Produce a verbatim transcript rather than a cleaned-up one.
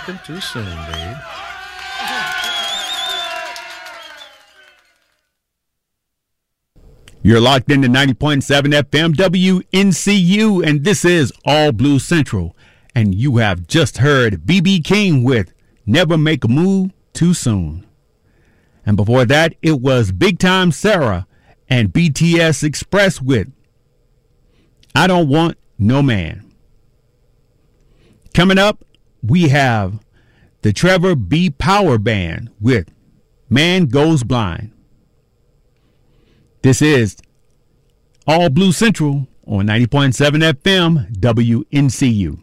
second too soon, babe. You're locked into ninety point seven F M W N C U, and this is All Blue Central. And you have just heard B B King with Never Make a Move Too Soon. And before that, it was Big Time Sarah and B T S Express with I Don't Want No Man. Coming up, we have the Trevor B. Power Band with Man Goes Blind. This is All Blue Central on ninety point seven F M W N C U.